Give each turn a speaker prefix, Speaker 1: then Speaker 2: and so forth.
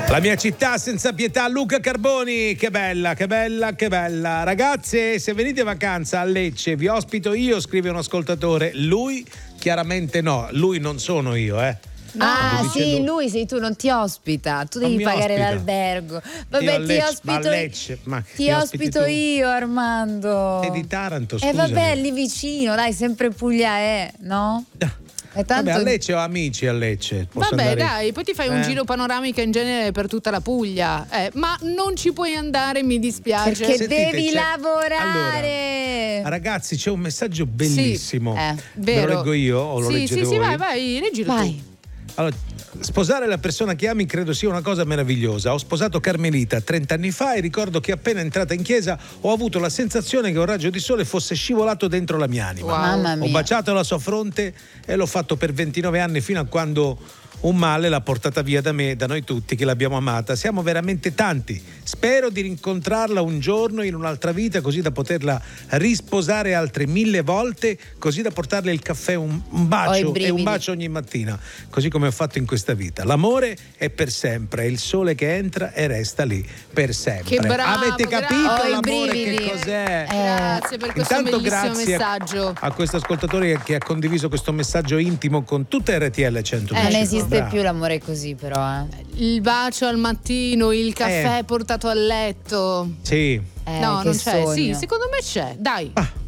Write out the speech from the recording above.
Speaker 1: La mia città senza pietà, Luca Carboni, che bella, che bella, che bella. Ragazze, se venite in vacanza a Lecce vi ospito io, scrive un ascoltatore. Lui chiaramente no, lui non sono io,
Speaker 2: No, sì, lui sei tu, non ti ospita, tu devi pagare l'albergo. Vabbè, ti ospito
Speaker 1: Lecce,
Speaker 2: ti ospito io, Armando.
Speaker 1: Sei di Taranto, scusa.
Speaker 2: Vabbè, lì vicino, dai, sempre Puglia no?
Speaker 1: Tanto... Vabbè, a Lecce ho amici a Lecce.
Speaker 3: Vabbè, dai, poi ti fai un giro panoramica in genere per tutta la Puglia. Ma non ci puoi andare, mi dispiace.
Speaker 2: Perché devi lavorare.
Speaker 1: Allora, ragazzi, c'è un messaggio bellissimo.
Speaker 2: Sì,
Speaker 1: ve lo leggo io o lo leggete voi?
Speaker 3: Sì, vai, leggilo tu.
Speaker 1: Allora, sposare la persona che ami credo sia una cosa meravigliosa. Ho sposato Carmelita 30 anni fa e ricordo che appena entrata in chiesa ho avuto la sensazione che un raggio di sole fosse scivolato dentro la mia anima.
Speaker 2: Mamma mia.
Speaker 1: Ho baciato la sua fronte e l'ho fatto per 29 anni fino a quando un male l'ha portata via da me, da noi tutti che l'abbiamo amata. Siamo veramente tanti. Spero di rincontrarla un giorno in un'altra vita, così da poterla risposare altre 1000 volte, così da portarle il caffè, un bacio e un bacio ogni mattina, così come ho fatto in questa vita. L'amore è per sempre, è il sole che entra e resta lì per sempre.
Speaker 3: Che bravo,
Speaker 1: avete capito l'amore che cos'è?
Speaker 3: Grazie per questo bellissimo messaggio.
Speaker 1: A questo ascoltatore che ha condiviso questo messaggio intimo con tutta RTL 105.
Speaker 2: Non esiste più l'amore così, però.
Speaker 3: Il bacio al mattino, il caffè portato a letto.
Speaker 1: Sì.
Speaker 3: No, non c'è.
Speaker 2: Sogno.
Speaker 3: Sì, secondo me c'è. Dai.